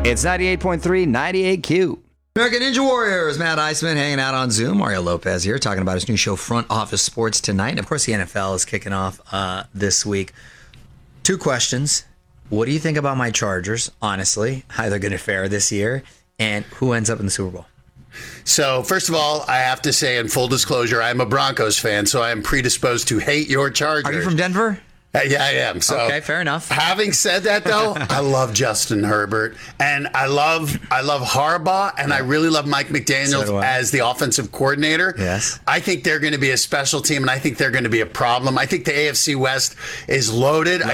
It's 98.3, 98Q. American Ninja Warriors, Matt Iceman hanging out on Zoom. Mario Lopez here talking about his new show, Front Office Sports, tonight. And of course, the NFL is kicking off this week. Two questions. What do you think about my Chargers, honestly? How they're going to fare this year? And who ends up in the Super Bowl? So, first of all, I have to say, in full disclosure, I'm a Broncos fan, so I am predisposed to hate your Chargers. Are you from Denver? Yeah, I am. So, okay, fair enough. Having said that, though, I love Justin Herbert, and I love Harbaugh, and I really love Mike McDaniel as the offensive coordinator. Yes. I think they're going to be a special team, and I think they're going to be a problem. I think the AFC West is loaded.